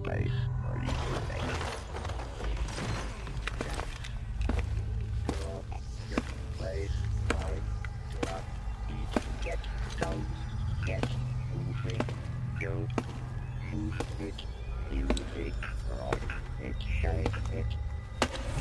place where you can make your place where you get down, get moving, go move it, music, rock it, shake it.